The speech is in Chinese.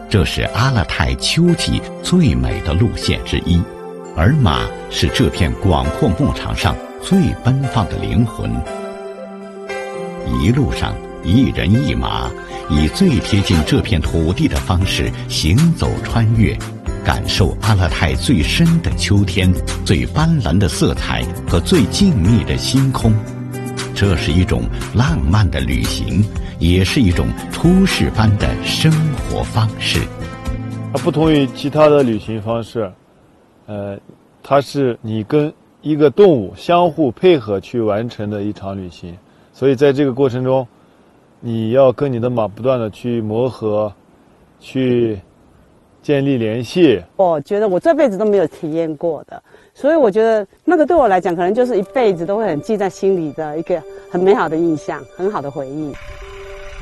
这是阿勒泰秋季最美的路线之一，而马是这片广阔牧场上最奔放的灵魂。一路上，一人一马以最贴近这片土地的方式行走穿越，感受阿勒泰最深的秋天、最斑斓的色彩和最静谧的星空。这是一种浪漫的旅行，也是一种出世般的生活方式。 它不同于其他的旅行方式，它是你跟一个动物相互配合去完成的一场旅行，所以在这个过程中，你要跟你的马不断的去磨合，去建立联系。 我觉得我这辈子都没有体验过的，所以我觉得那个对我来讲，可能就是一辈子都会很记在心里的一个很美好的印象，很好的回忆。